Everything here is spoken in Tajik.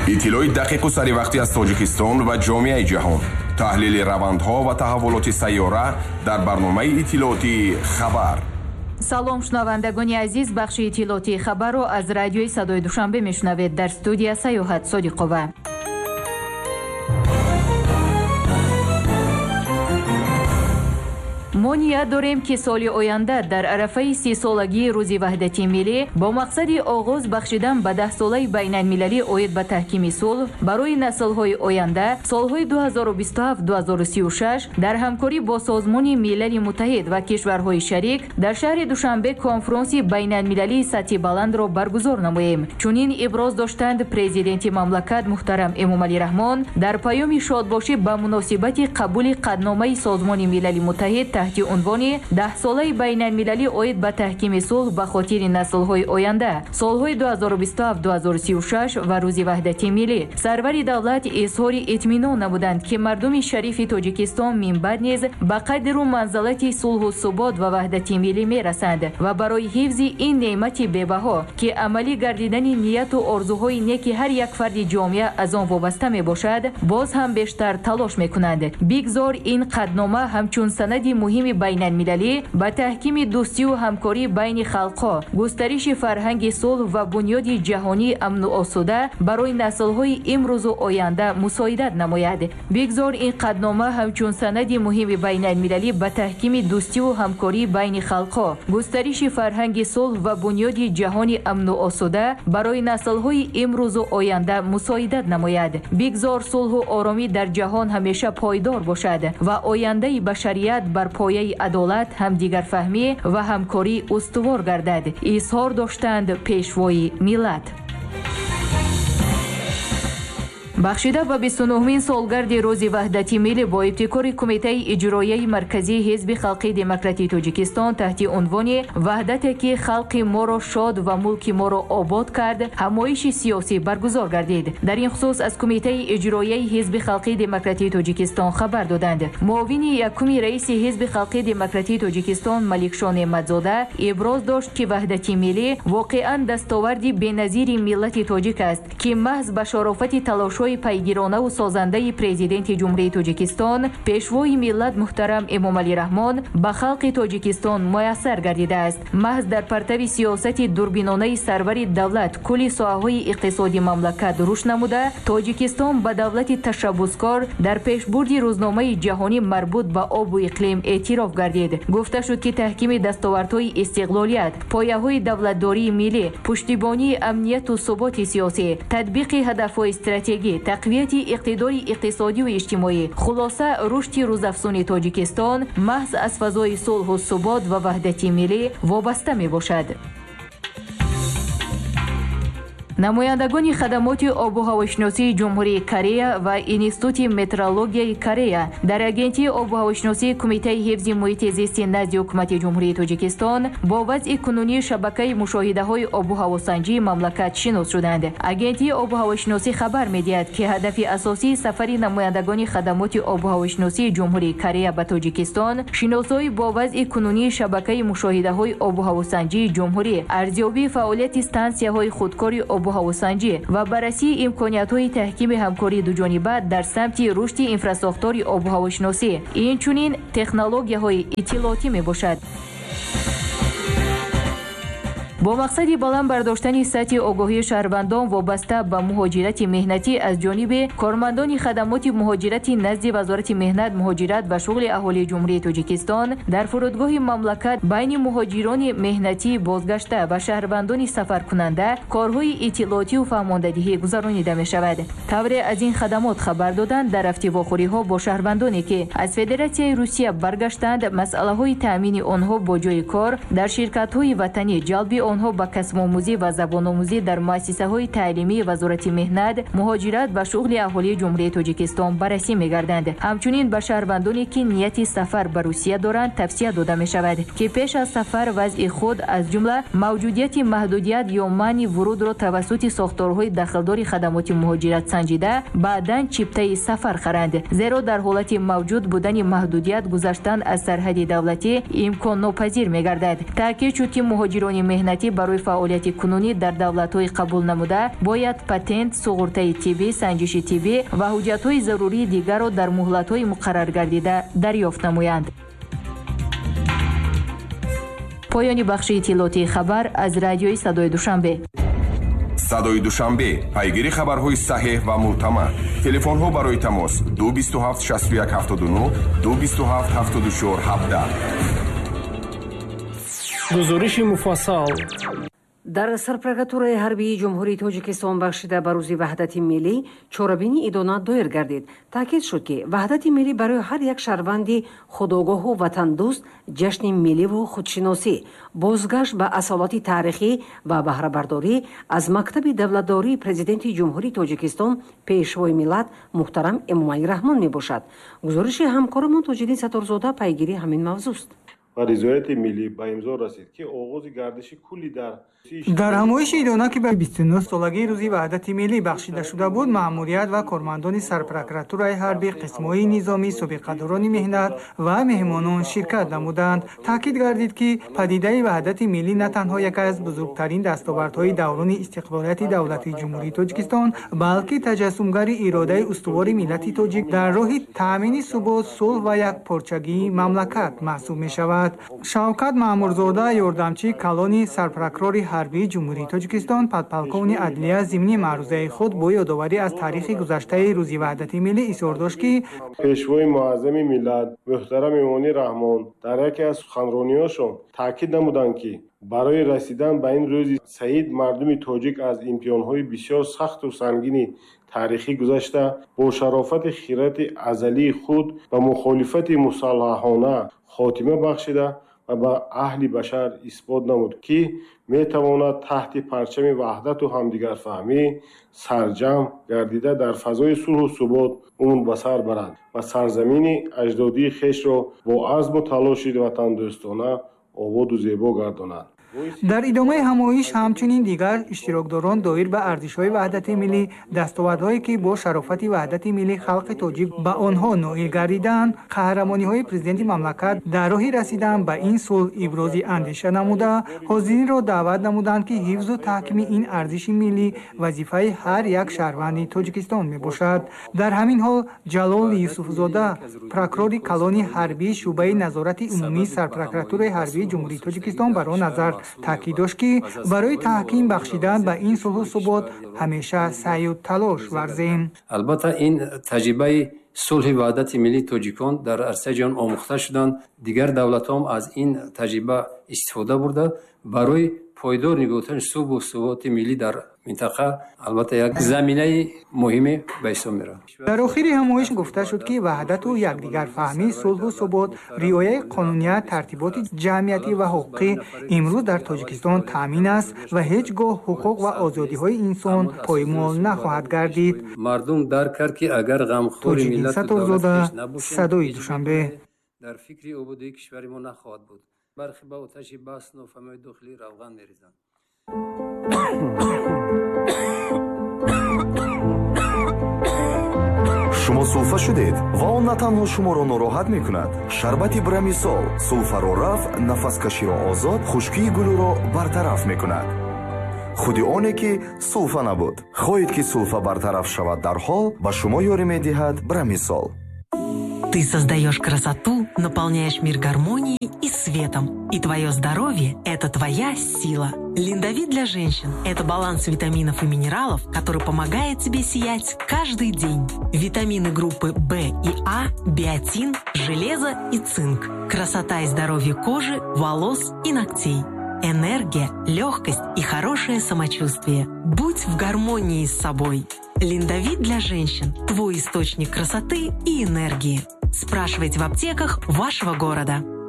иттилои дақиқу саривақтӣ аз Тоҷикистон ва ҷомеаи ҷаҳон. таҳлили равандҳо ва таҳаввулоти сайёра дар барномаи иттилооти хабар. салом шунавандагони азиз, бахши иттилооти хабарро аз радиои садои душанбе мешунавед. дар студия Саёҳат Содиқова. мо ният дорем ки соли оянда дар арафаи 30-солагии рӯзи ваҳдати миллӣ бо мақсади оғоз бахшидан ба 10-солаи байналмилалӣ оид ба таҳкими сулҳ барои наслҳои оянда солҳои 2027-2036 дар ҳамкорӣ бо Созмони Милали Муттаҳид ва кишварҳои шарик дар шаҳри Душанбе конфронси байналмилалии сатҳи баландро баргузор намоем. Чунин иброз доштанд президенти мамлакат муҳтарам Эмомалӣ Раҳмон дар паёми шодбошӣ ба муносибати қабули қадномаи Созмони Милали Муттаҳид таҳти унвони 10-солаи байналмилалӣ оид ба таҳкими сулҳ ба хотири наслҳои оянда солҳои 2027-2036 ва рӯзи ваҳдати миллӣ. Сарвари давлат изҳори итминон намуданд ки мардуми шарифи Тоҷикистон минбаъд низ ба қадру манзалати сулҳу субот ва ваҳдати миллӣ мерасанд ва барои ҳифзи ин неъмати бебаҳо ки амалӣ гардидани нияту орзуҳои неки ҳар як фарди ҷомеа аз он вобаста мебошад, боз ҳам бештар талош мекунанд. Бигзор ин қаднома ҳамчун санади муҳими байналмилалӣ ба таҳкими дӯстию ҳамкорӣ байни халқҳо, густариши фарҳанги сулҳ ва бунёди ҷаҳонии амну осуда барои наслҳои имрӯзу оянда мусоидат намояд. Бигзор ин қаднома ҳамчун санади муҳими байналмилалӣ ба таҳкими дӯстию ҳамкорӣ байни халқҳо, густариши фарҳанги сулҳ ва бунёди ҷаҳонии амну осуда барои наслҳои имрӯзу оянда мусоидат намояд. Бигзор сулҳу оромӣ дар ҷаҳон ҳамеша пойдор бошад ва ояндаи башарият бар пояи адолат, ҳамдигарфаҳмӣ ва ҳамкорӣ устувор гардад, изҳор доштанд пешвои миллат. бахшида ба 29-мин солгарди рӯзи ваҳдати миллӣ бо ибтикори Кумитаи иҷроияи марказии Ҳизби халқии демократии Тоҷикистон таҳти унвони «Ваҳдате ки халқи моро шод ва мулки моро обод кард» ҳамоиши сиёсӣ баргузор гардид. Дар ин хусус аз Кумитаи иҷроияи Ҳизби халқии демократии Тоҷикистон хабар доданд. муовини якуми раиси Ҳизби халқии демократии Тоҷикистон Маликшон Эҳмадзода иброз дошт ки ваҳдати миллӣ воқеан дастоварди беназири миллати тоҷик аст ки маҳз ба шарофати талошҳои пайгиронаву созандаи президенти ҷумҳурии Тоҷикистон пешвои миллат муҳтарам Эмомалӣ Раҳмон ба халқи Тоҷикистон муяссар гардидааст. маҳз дар партави сиёсати дурбинонаи сарвари давлат кулли соҳаҳои иқтисоди мамлакат рушд намуда, Тоҷикистон ба давлати ташаббускор дар пешбурди рӯзномаи ҷаҳонӣ марбут ба обу иқлим эътироф гардид. гуфта шуд ки таҳкими дастовардҳои истиқлолият, пояҳои давлатдории миллӣ, пуштибонии амнияту суботи сиёсӣ, татбиқи ҳадафҳои стратегӣ, тақвияти иқтидори иқтисодию иҷтимоӣ, хулоса рушди рӯзафзуни Тоҷикистон маҳз аз фазои сулҳу субот ва ваҳдати миллӣ вобаста мебошад. намояндагони хадамоти обуҳавошиносии ҷумҳурии Корея ва Институти метеорологияи Корея дар агентии обуҳавошиносии Кумитаи ҳифзи муҳити зисти назди ҳукумати ҷумҳурии Тоҷикистон бо вазъи кунунии шабакаи мушоҳидаҳои обуҳавосанҷии мамлакат шинос шуданд. агентии обуҳавошиносӣ хабар медиҳад ки ҳадафи асосии сафари намояндагони хадамоти обуҳавошиносии ҷумҳурии Корея ба Тоҷикистон шиносоӣ бо вазъи кунунии шабакаи мушоҳидаҳои обуҳавосанҷии ҷумҳурӣ, арзёбии фаъолияти стансияҳои худкори обуҳавосанҷӣ ва баррасии имкониятҳои таҳкими ҳамкории дуҷониба дар самти рушди инфраструктураи обуҳавошиносӣ, инчунин технологияҳои иттилоотӣ мебошад. бо мақсади баланд бардоштани сатҳи огоҳии шаҳрвандон вобаста ба муҳоҷирати меҳнатӣ аз ҷониби кормандони хадамоти муҳоҷирати назди Вазорати меҳнат, муҳоҷират ва шуғли аҳолии ҷумҳурии Тоҷикистон дар фурудгоҳи мамлакат байни муҳоҷирони меҳнатӣ бозгашта ва шаҳрвандони сафаркунанда корҳои иттилоотию фаҳмондадиҳӣ гузаронида мешавад. тавре аз ин хадамот хабар доданд дар рафтивохӯриҳо бо шаҳрвандоне ки аз Федератсияи Русия баргаштанд, масъалаҳои таъмини онҳо бо ҷои кор дар ширкатҳои ватанӣ, ҷалби онҳо ба касбомӯзӣ ва забономӯзӣ дар муассисаҳои таълимии Вазорати меҳнат, муҳоҷират ва шуғли аҳолии ҷумҳурии Тоҷикистон баррасӣ мегарданд. ҳамчунин ба шаҳрвандоне ки нияти сафар ба Русия доранд тавсия дода мешавад ки пеш аз сафар вазъи худ аз ҷумла мавҷудияти маҳдудият ё маъни вурудро тавассути сохторҳои дахлдори хадамоти муҳоҷират санҷида баъдан чиптаи сафар харанд, зеро дар ҳолати мавҷуд будани маҳдудият гузаштан аз сарҳади давлатӣ имконнопазир мегардад. таъкид шуд ки муҳоҷирони меҳнатӣ рухсатӣ барои фаъолияти кунунӣ дар давлатҳои қабул намуда бояд патент, суғуртаи тиббӣ, санҷиши тиббӣ ва ҳуҷҷатҳои зарурии дигарро дар муҳлатҳои муқаррар гардида дарёфт намоянд. поёни бахши иттилоотии хабар аз радиои Садои Душанбе. садои душанбе, пайгири хабарҳои саҳеҳ ва мӯътамад. Телефонҳо барои тамос 227 61 79 227 74 17. гузориши муфассал. дар сарпрокуратураи ҳарбии ҷумҳурии Тоҷикистон бахшида ба рӯзи ваҳдати миллӣ чорабини идона доир гардид. таъкид шуд, ки ваҳдати миллӣ барои ҳар як шаҳрванди худогоҳу ватандӯст ҷашни милливу худшиносӣ, бозгашт ба асолати таърихӣ ва баҳрабардорӣ аз мактаби давлатдории президенти ҷумҳурии Тоҷикистон пешвои миллат муҳтарам Эмомалӣ Раҳмон мебошад. гузориши ҳамкорамон Тоҷиддин Сатторзода пайгири ҳамин мавзӯст. ва ризояти миллӣ ба имзо расид, ки оғози гардиши кулли дар ҳамоиши идона ки ба 29 солагии рӯзи ваҳдати миллӣ бахшида шуда буд, маъмурият ва кормандони сарпрокуратураи ҳарбӣ, қисмҳои низомӣ, собиқадорони меҳнат ва меҳмонон ширкат намуданд. таъкид гардид, ки падидаи ваҳдати миллӣ на танҳо яке аз бузургтарин дастовардҳои даврони истиқлолияти давлати ҷумҳурии Тоҷикистон, балки таҷассумгари иродаи устувори миллати тоҷик дар роҳи таъмини субот, сулҳ ва якпорчагии мамлакат маҳсуб мешавад. Шавкат Маъмурзода, ёрдамчии калони сарпрокурори ҳарбии ҷумҳурии Тоҷикистон, подполковни адлия, зимни маърузаи худ бо ёдоварӣ аз таърихи гузаштаи рӯзи ваҳдати миллӣ изҳор дошт, ки пешвои муаззами миллат муҳтарам Эмомалӣ Раҳмон дар яке аз суханрониҳошон таъкид намуданд, ки барои расидан ба ин рӯзи саид мардуми тоҷик аз имтиҳонҳои бисёр сахту сангини таърихӣ гузашта, бо шарофати хирати азалии худ ба мухолифати мусаллаҳона хотима бахшида ва ба аҳли башар исбот намуд, ки метавонад таҳти парчами ваҳдату ҳамдигарфаҳмӣ сарҷам гардида дар фазои сулҳу субот умр ба сар барад ва сарзамини аҷдодии хешро бо азму талоши ватандӯстона ободу зебо гардонад. дар идомаи ҳамоиш ҳамчунин дигар иштирокдорон доир ба арзишҳои ваҳдати миллӣ, дастовардҳое ки бо шарофати ваҳдати миллӣ халқи тоҷик ба онҳо ноил гардиданд, қаҳрамониҳои президенти мамлакат дар роҳи расидан ба ин сулҳ ибрози андеша намуда, ҳозиринро даъват намуданд, ки ҳифзу таҳкими ин арзиши миллӣ вазифаи ҳар як шаҳрванди Тоҷикистон мебошад. дар ҳамин ҳол Ҷалол Юсуфзода, прокурори калони ҳарбии шуъбаи назорати умумии сарпрокуратураи ҳарбии ҷумҳурии Тоҷикистон баро назар таъкид дошт, ки барои таҳким бахшидан ба ин сулҳу субот ҳамеша саъю талош варзем. албатта ин таҷрибаи сулҳи ваҳдати миллии тоҷикон дар арсаи ҷаҳон омӯхта шуданд. дигар давлатҳо аз ин таҷриба истифода бурда барои пойдор нигоҳдории сулҳу суботи миллӣ дар минтақа албатта як заминаи муҳиме ба ҳисоб меравад. дар охири ҳамоиш гуфта шуд, ки ваҳдату якдигарфаҳмӣ, сулҳу субот, риояи қонуният, тартиботи ҷамъиятӣ ва ҳуқуқӣ имрӯз дар Тоҷикистон таъмин аст ва ҳеҷ гоҳ ҳуқуқ ва озодиҳои инсон поймол нахоҳад гардид. мардум дарк кард, ки агар ғамхори миллату давлатхоҳ набошем, Садои Душанбе. дар фикри ободии кишвари мо нахоҳад буд. бархи ба оташи баҳс нофаҳмиҳои дохилӣ равған мерезанд. шумо сулфа шудед ва он на танҳо шуморо нороҳат мекунад. шарбати брамисол сулфаро раф, нафаскаширо озод, хушкии гулӯро бартараф мекунад. худи оне ки сулфа набуд. хоҳед ки сулфа бартараф шавад дар ҳол, ба шумо ёрӣ медиҳад брамисол. Ты создаешь красоту, наполняешь мир гармонией и светом. И твое здоровье – это твоя сила. Линдавит для женщин – это баланс витаминов и минералов, который помогает тебе сиять каждый день. Витамины группы В и А, биотин, железо и цинк. Красота и здоровье кожи, волос и ногтей. Энергия, легкость и хорошее самочувствие. Будь в гармонии с собой. Линдавит для женщин – твой источник красоты и энергии. Спрашивайте в аптеках вашего города.